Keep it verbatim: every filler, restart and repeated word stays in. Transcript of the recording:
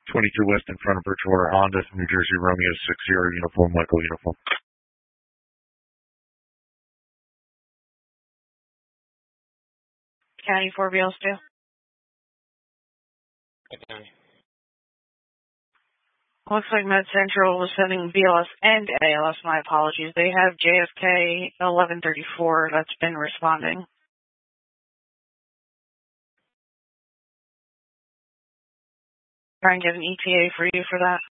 twenty-two West in front of Bridgewater Honda, New Jersey Romeo six zero uniform, Michael uniform. County four B L S two. County. Looks like Med Central was sending B L S and A L S. My apologies. They have J F K eleven thirty-four that's been responding. Try and get an E T A for you for that.